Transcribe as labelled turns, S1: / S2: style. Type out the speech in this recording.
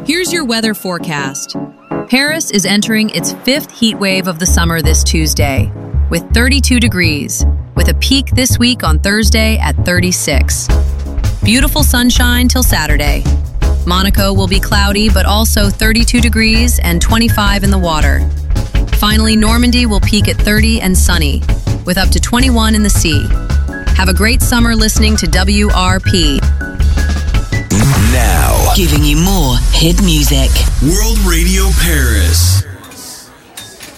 S1: Here's your weather forecast. Paris is entering its fifth heat wave of the summer this Tuesday, with 32 degrees, with a peak this week on Thursday at 36. Beautiful sunshine till Saturday. Monaco will be cloudy, but also 32 degrees and 25 in the water. Finally, Normandy will peak at 30 and sunny, with up to 21 in the sea. Have a great summer listening to WRP.
S2: Now,
S3: giving you more hit music.
S2: World Radio Paris.